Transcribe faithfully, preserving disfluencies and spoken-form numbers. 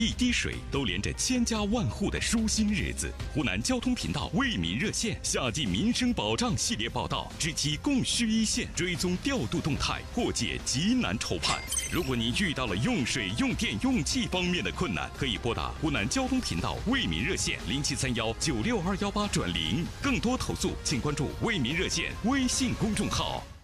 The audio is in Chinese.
一滴水都连着千家万户的舒心日子。湖南交通频道为民热线夏季民生保障系列报道，直击供需一线，追踪调度动态，破解急难愁盼。如果你遇到了用水、用电、用气方面的困难，可以拨打湖南交通频道为民热线零七三幺九六二幺八转零。更多投诉，请关注为民热线微信公众号。